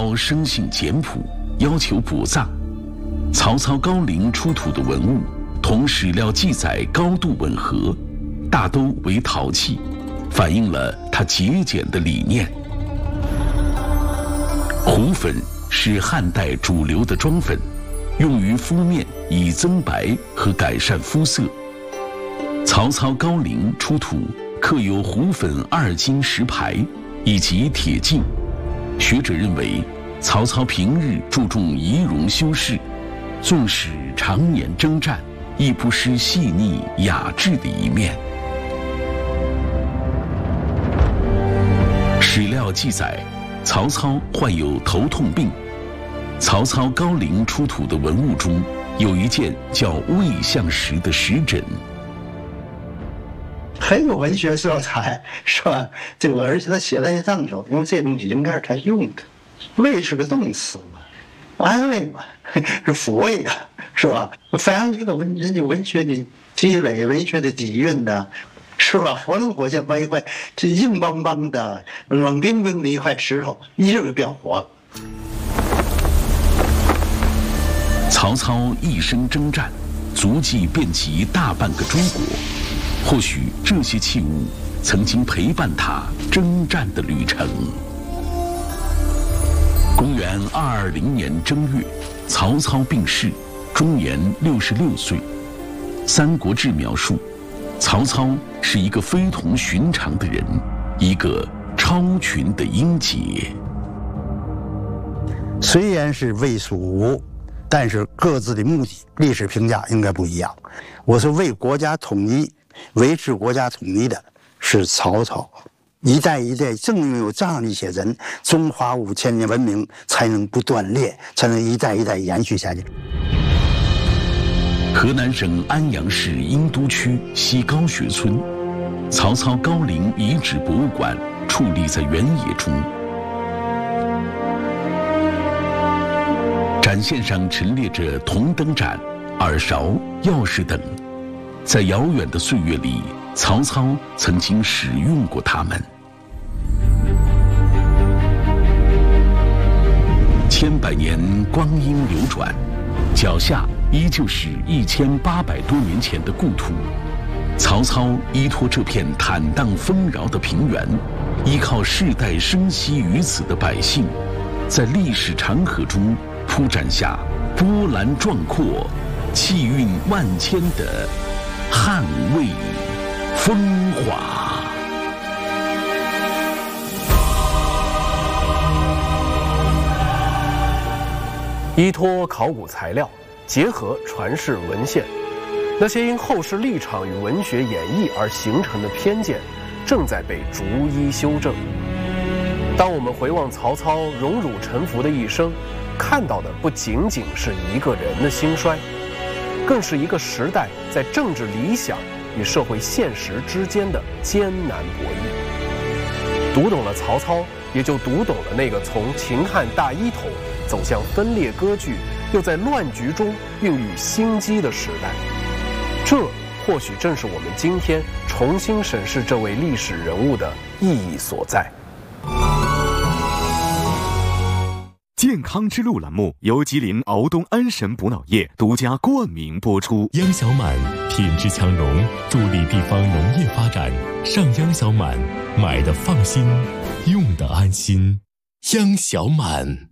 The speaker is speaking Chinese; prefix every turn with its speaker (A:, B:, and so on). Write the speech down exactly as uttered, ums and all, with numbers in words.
A: 操生性简朴，要求补葬。曹操高陵出土的文物同史料记载高度吻合，大都为陶器，反映了他节俭的理念。胡粉是汉代主流的妆粉，用于敷面以增白和改善肤色。曹操高陵出土刻有胡粉二斤石牌以及铁镜，学者认为曹操平日注重仪容修饰，纵使常年征战，亦不失细腻雅致的一面。史料记载，曹操患有头痛病。曹操高陵出土的文物中，有一件叫魏相石的石枕，
B: 很有文学色彩，是吧？这个而且他写在上头，因为这东西应该是他用的。慰是个动词嘛，安慰嘛，是抚慰的，是吧？反映一个文人家文学的积累、文学的底蕴的，是吧？活灵活现把一块这硬邦邦的、冷冰冰的一块石头，一下就变活了。
A: 曹操一生征战，足迹遍及大半个中国。或许这些器物曾经陪伴他征战的旅程。公元二二零年正月，曹操病逝，终年六十六岁。《三国志》描述，曹操是一个非同寻常的人，一个超群的英杰。
B: 虽然是魏蜀吴，但是各自的目的、历史评价应该不一样。我说为国家统一、维持国家统一的是曹操。一代一代正因为有这样的一些人，中华五千年文明才能不断裂，才能一代一代延续下去。
A: 河南省安阳市殷都区西高穴村，曹操高陵遗址博物馆矗立在原野中，展线上陈列着铜灯盏、耳勺、钥匙等，在遥远的岁月里，曹操曾经使用过它们。千百年光阴流转，脚下依旧是一千八百多年前的故土。曹操依托这片坦荡丰饶的平原，依靠世代生息于此的百姓，在历史长河中铺展下波澜壮阔、气韵万千的汉魏风华。
C: 依托考古材料，结合传世文献，那些因后世立场与文学演绎而形成的偏见，正在被逐一修正。当我们回望曹操荣辱沉浮的一生，看到的不仅仅是一个人的兴衰，更是一个时代在政治理想与社会现实之间的艰难博弈。读懂了曹操，也就读懂了那个从秦汉大一统走向分裂割据，又在乱局中孕育新机的时代。这或许正是我们今天重新审视这位历史人物的意义所在。
D: 健康之路栏目由吉林敖东安神补脑液独家冠名播出。
E: 央小满品质强农，助力地方农业发展。上央小满，买的放心，用的安心。央小满。